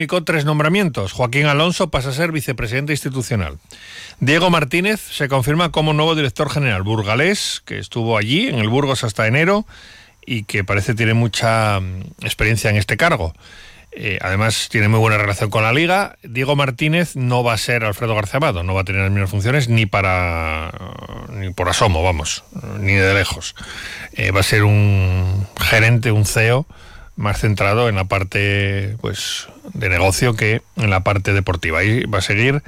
Con 3 nombramientos. Joaquín Alonso pasa a ser vicepresidente institucional. Diego Martínez se confirma como nuevo director general burgalés, que estuvo allí, en el Burgos, hasta enero, y que parece tiene mucha experiencia en este cargo. Además, tiene muy buena relación con la Liga. Diego Martínez no va a ser Alfredo García Amado, no va a tener las mismas funciones ni por asomo, vamos, ni de lejos. Va a ser un gerente, un CEO, más centrado en la parte pues de negocio que en la parte deportiva. Ahí va a seguir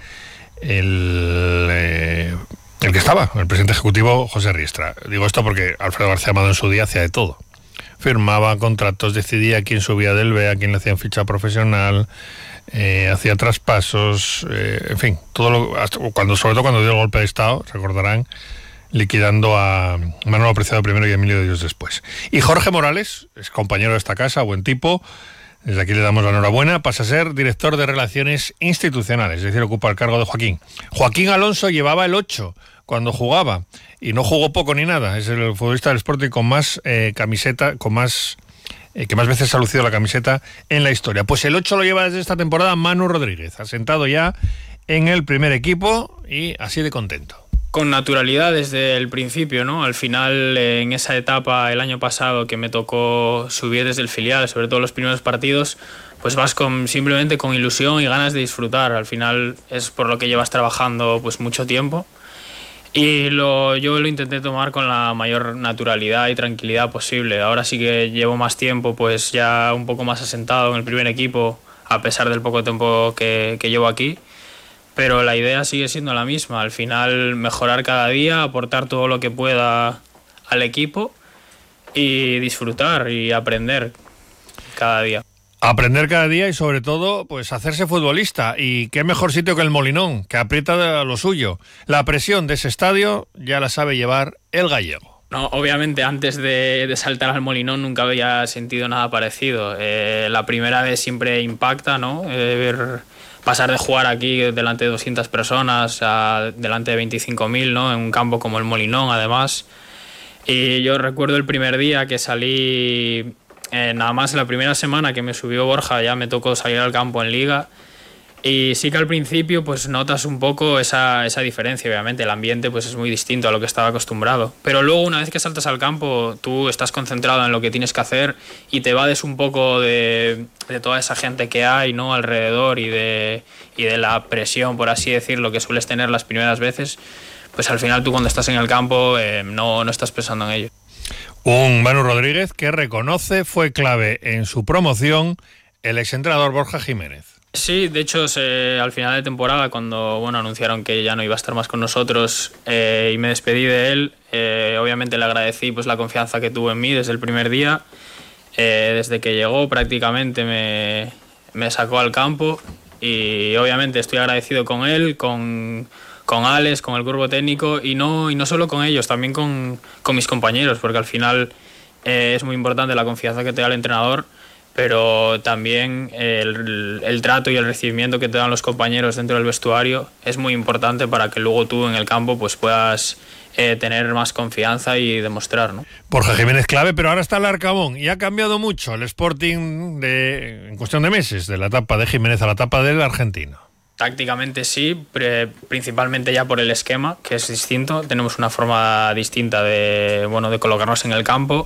el que estaba, el presidente ejecutivo José Riestra. Digo esto porque Alfredo García Amado en su día hacía de todo. Firmaba contratos, decidía quién subía del B, a quién le hacían ficha profesional, hacía traspasos, en fin, sobre todo cuando dio el golpe de Estado, recordarán, liquidando a Manolo Preciado primero y a Emilio de Dios después. Y Jorge Morales, es compañero de esta casa, buen tipo, desde aquí le damos la enhorabuena, pasa a ser director de Relaciones Institucionales, es decir, ocupa el cargo de Joaquín. Joaquín Alonso llevaba el 8 cuando jugaba, y no jugó poco ni nada, es el futbolista del Sporting con más camiseta, que más veces ha lucido la camiseta en la historia. Pues el 8 lo lleva desde esta temporada Manu Rodríguez, asentado ya en el primer equipo y así de contento. Con naturalidad desde el principio, ¿no? Al final, en esa etapa el año pasado que me tocó subir desde el filial, sobre todo los primeros partidos, pues vas simplemente con ilusión y ganas de disfrutar. Al final es por lo que llevas trabajando pues mucho tiempo. Y yo lo intenté tomar con la mayor naturalidad y tranquilidad posible. Ahora sí que llevo más tiempo, pues ya un poco más asentado en el primer equipo, a pesar del poco tiempo que llevo aquí. Pero la idea sigue siendo la misma. Al final, mejorar cada día, aportar todo lo que pueda al equipo y disfrutar y aprender cada día. Aprender cada día y sobre todo pues hacerse futbolista, y qué mejor sitio que el Molinón, que aprieta lo suyo. La presión de ese estadio ya la sabe llevar el gallego. No, obviamente antes de saltar al Molinón nunca había sentido nada parecido. La primera vez siempre impacta, ¿no? Pasar de jugar aquí delante de 200 personas a delante de 25.000, ¿no? En un campo como el Molinón, además. Y yo recuerdo el primer día que salí, nada más la primera semana que me subió Borja, ya me tocó salir al campo en Liga. Y sí que al principio pues notas un poco esa diferencia, obviamente. El ambiente pues es muy distinto a lo que estaba acostumbrado. Pero luego, una vez que saltas al campo, tú estás concentrado en lo que tienes que hacer y te evades un poco de toda esa gente que hay, ¿no? Alrededor y de la presión, por así decirlo, que sueles tener las primeras veces. Pues al final tú cuando estás en el campo no estás pensando en ello. Un Manu Rodríguez que reconoce fue clave en su promoción el exentrenador Borja Jiménez. Sí, de hecho, al final de temporada, cuando anunciaron que ya no iba a estar más con nosotros y me despedí de él, obviamente le agradecí pues la confianza que tuvo en mí desde el primer día. Desde que llegó prácticamente me sacó al campo y obviamente estoy agradecido con él, con Alex, con el cuerpo técnico y no solo con ellos, también con mis compañeros, porque al final es muy importante la confianza que te da el entrenador, pero también el trato y el recibimiento que te dan los compañeros dentro del vestuario es muy importante para que luego tú en el campo pues puedas tener más confianza y demostrar, ¿no? Borja Jiménez clave, pero ahora está el Arcabón y ha cambiado mucho el Sporting en cuestión de meses, de la etapa de Jiménez a la etapa del argentino. Tácticamente sí, principalmente ya por el esquema, que es distinto. Tenemos una forma distinta de colocarnos en el campo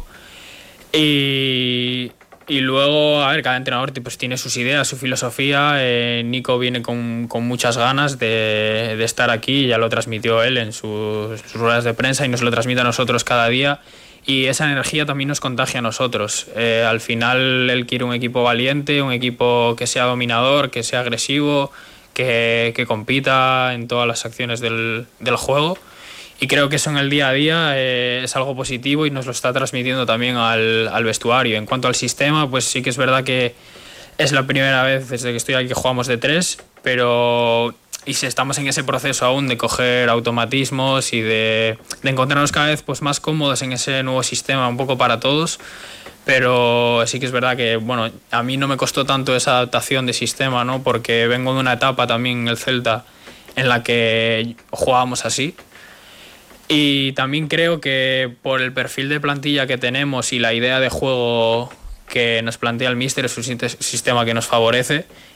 y luego, a ver, cada entrenador pues tiene sus ideas, su filosofía. Nico viene con muchas ganas de estar aquí, ya lo transmitió él en sus ruedas de prensa y nos lo transmite a nosotros cada día. Y esa energía también nos contagia a nosotros. Al final él quiere un equipo valiente, un equipo que sea dominador, que sea agresivo, que compita en todas las acciones del juego. Y creo que eso en el día a día es algo positivo y nos lo está transmitiendo también al vestuario. En cuanto al sistema, pues sí que es verdad que es la primera vez desde que estoy aquí que jugamos de 3, pero estamos en ese proceso aún de coger automatismos y de encontrarnos cada vez pues más cómodos en ese nuevo sistema, un poco para todos. Pero sí que es verdad que a mí no me costó tanto esa adaptación de sistema, ¿no? Porque vengo de una etapa también en el Celta en la que jugábamos así. Y también creo que por el perfil de plantilla que tenemos y la idea de juego que nos plantea el míster es un sistema que nos favorece